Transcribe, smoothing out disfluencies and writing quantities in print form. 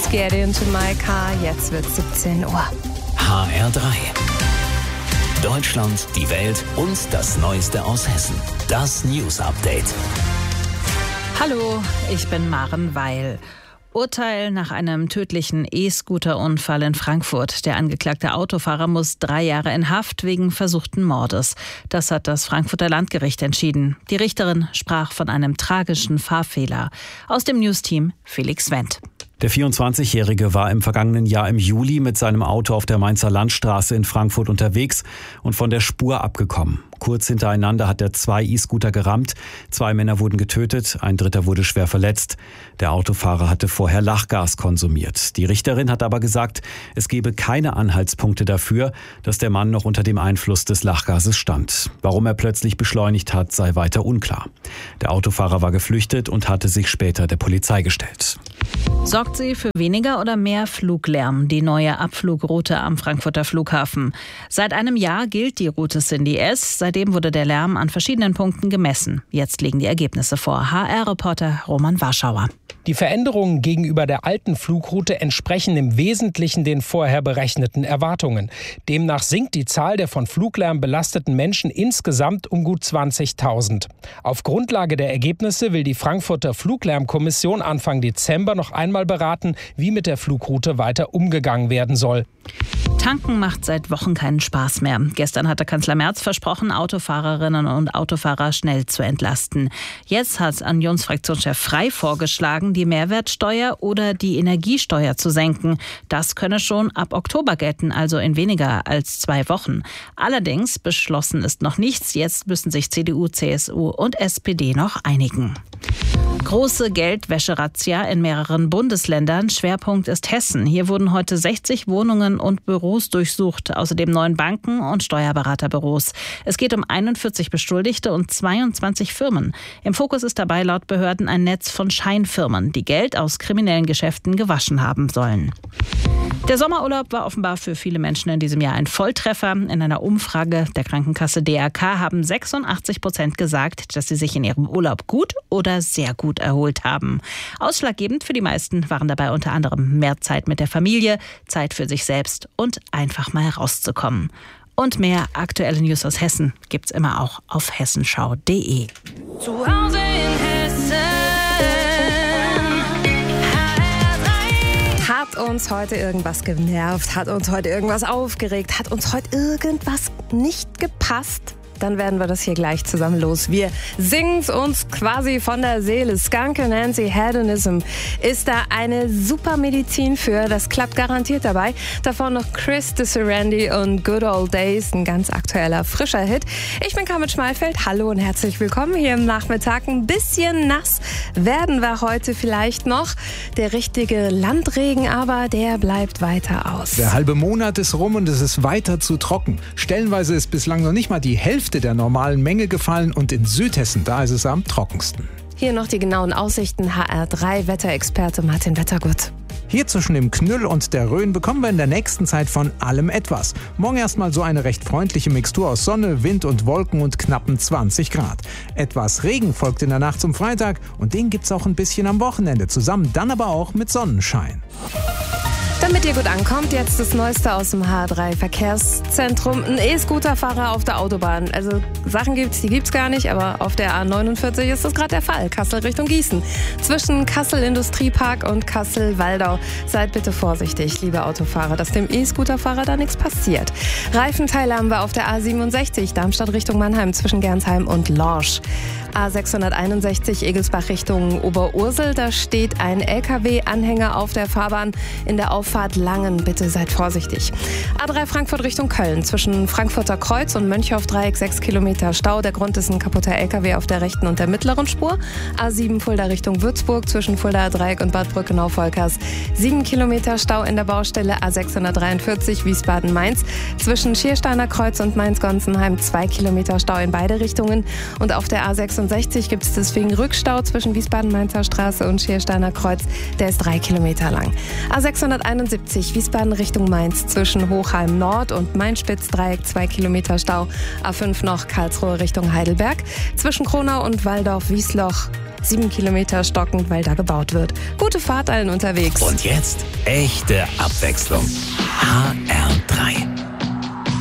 Let's get into my car. Jetzt wird 17 Uhr. HR3. Deutschland, die Welt und das Neueste aus Hessen. Das News Update. Hallo, ich bin Maren Weil. Urteil nach einem tödlichen E-Scooter-Unfall in Frankfurt. Der angeklagte Autofahrer muss 3 Jahre in Haft wegen versuchten Mordes. Das hat das Frankfurter Landgericht entschieden. Die Richterin sprach von einem tragischen Fahrfehler. Aus dem Newsteam Felix Wendt. Der 24-Jährige war im vergangenen Jahr im Juli mit seinem Auto auf der Mainzer Landstraße in Frankfurt unterwegs und von der Spur abgekommen. Kurz hintereinander hat er 2 E-Scooter gerammt. 2 Männer wurden getötet, ein dritter wurde schwer verletzt. Der Autofahrer hatte vorher Lachgas konsumiert. Die Richterin hat aber gesagt, es gebe keine Anhaltspunkte dafür, dass der Mann noch unter dem Einfluss des Lachgases stand. Warum er plötzlich beschleunigt hat, sei weiter unklar. Der Autofahrer war geflüchtet und hatte sich später der Polizei gestellt. Sorgt sie für weniger oder mehr Fluglärm, die neue Abflugroute am Frankfurter Flughafen? Seit einem Jahr gilt die Route Cindy S. Seitdem wurde der Lärm an verschiedenen Punkten gemessen. Jetzt liegen die Ergebnisse vor. HR-Reporter Roman Warschauer. Die Veränderungen gegenüber der alten Flugroute entsprechen im Wesentlichen den vorher berechneten Erwartungen. Demnach sinkt die Zahl der von Fluglärm belasteten Menschen insgesamt um gut 20.000. Auf Grundlage der Ergebnisse will die Frankfurter Fluglärmkommission Anfang Dezember noch einmal beraten, wie mit der Flugroute weiter umgegangen werden soll. Tanken macht seit Wochen keinen Spaß mehr. Gestern hatte Kanzler Merz versprochen, Autofahrerinnen und Autofahrer schnell zu entlasten. Jetzt hat Unionsfraktionschef Frey vorgeschlagen, die Mehrwertsteuer oder die Energiesteuer zu senken. Das könne schon ab Oktober gelten, also in weniger als 2 Wochen. Allerdings beschlossen ist noch nichts. Jetzt müssen sich CDU, CSU und SPD noch einigen. Große Geldwäsche-Razzia in mehreren Bundesländern. Schwerpunkt ist Hessen. Hier wurden heute 60 Wohnungen und Büros durchsucht, außerdem 9 Banken und Steuerberaterbüros. Es geht um 41 Beschuldigte und 22 Firmen. Im Fokus ist dabei laut Behörden ein Netz von Scheinfirmen, die Geld aus kriminellen Geschäften gewaschen haben sollen. Der Sommerurlaub war offenbar für viele Menschen in diesem Jahr ein Volltreffer. In einer Umfrage der Krankenkasse DRK haben 86% gesagt, dass sie sich in ihrem Urlaub gut oder sehr gut erholt haben. Ausschlaggebend für die meisten waren dabei unter anderem mehr Zeit mit der Familie, Zeit für sich selbst und einfach mal rauszukommen. Und mehr aktuelle News aus Hessen gibt's immer auch auf hessenschau.de. Zu Hause in Hessen. Hat uns heute irgendwas genervt? Hat uns heute irgendwas aufgeregt? Hat uns heute irgendwas nicht gepasst? Dann werden wir das hier gleich zusammen los. Wir singen's uns quasi von der Seele. Skunk Anansie Hedonism ist da eine super Medizin für. Das klappt garantiert dabei. Davon noch Chris de Serendy und Good Old Days, ein ganz aktueller, frischer Hit. Ich bin Carmen Schmalfeld. Hallo und herzlich willkommen hier im Nachmittag. Ein bisschen nass werden wir heute vielleicht noch. Der richtige Landregen aber, der bleibt weiter aus. Der halbe Monat ist rum und es ist weiter zu trocken. Stellenweise ist bislang noch nicht mal die Hälfte der normalen Menge gefallen und in Südhessen, da ist es am trockensten. Hier noch die genauen Aussichten. HR3-Wetterexperte Martin Wettergut. Hier zwischen dem Knüll und der Rhön bekommen wir in der nächsten Zeit von allem etwas. Morgen erstmal so eine recht freundliche Mixtur aus Sonne, Wind und Wolken und knappen 20 Grad. Etwas Regen folgt in der Nacht zum Freitag und den gibt's auch ein bisschen am Wochenende, zusammen dann aber auch mit Sonnenschein. Damit ihr gut ankommt, jetzt das Neueste aus dem H3-Verkehrszentrum. Ein E-Scooter-Fahrer auf der Autobahn. Also Sachen gibt's, die gibt's gar nicht, aber auf der A49 ist das gerade der Fall. Kassel Richtung Gießen. Zwischen Kassel Industriepark und Kassel Waldau. Seid bitte vorsichtig, liebe Autofahrer, dass dem E-Scooter-Fahrer da nichts passiert. Reifenteile haben wir auf der A67, Darmstadt Richtung Mannheim zwischen Gernsheim und Lorsch. A661 Egelsbach Richtung Oberursel. Da steht ein LKW-Anhänger auf der Fahrbahn in der Auffahrt Langen. Bitte seid vorsichtig. A3 Frankfurt Richtung Köln. Zwischen Frankfurter Kreuz und Mönchhoff-Dreieck 6 Kilometer Stau. Der Grund ist ein kaputter LKW auf der rechten und der mittleren Spur. A7 Fulda Richtung Würzburg. Zwischen Fuldaer Dreieck und Bad Brückenau-Volkers 7 Kilometer Stau in der Baustelle. A643 Wiesbaden-Mainz. Zwischen Schiersteiner Kreuz und Mainz-Gonsenheim 2 Kilometer Stau in beide Richtungen. Und auf der A66 gibt es deswegen Rückstau zwischen Wiesbaden-Mainzer Straße und Schiersteiner Kreuz. Der ist 3 Kilometer lang. A671 Wiesbaden Richtung Mainz zwischen Hochheim Nord und Main-Spitz-Dreieck 2 Kilometer Stau. A5 noch Karlsruhe Richtung Heidelberg. Zwischen Kronau und Walldorf-Wiesloch 7 Kilometer stockend, weil da gebaut wird. Gute Fahrt allen unterwegs. Und jetzt echte Abwechslung. HR